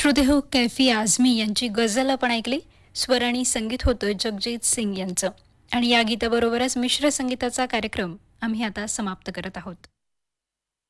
श्रोते हो, कैफी आझमी यांची गझल आपण ऐकली. स्वर आणि संगीत होतं जगजीत सिंग यांचं. आणि या गीताबरोबरच मिश्र संगीताचा कार्यक्रम आम्ही आता समाप्त करत आहोत.